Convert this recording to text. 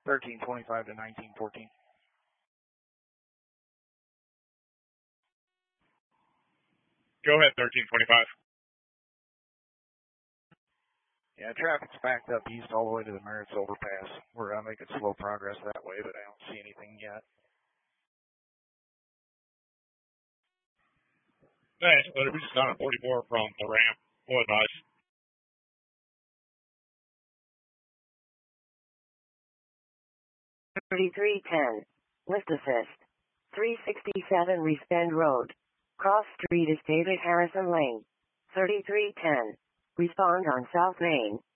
1325 to 1914. Go ahead, 1325. Yeah, traffic's backed up east all the way to the Merritt's overpass. We're making slow progress that way, but I don't see anything yet. Nice, but we just got a 44 from the ramp. Boy, nice. $33.10. Lift assist. 367 Respend Road. Cross Street is David Harrison Lane. $33.10. Respond on South Main.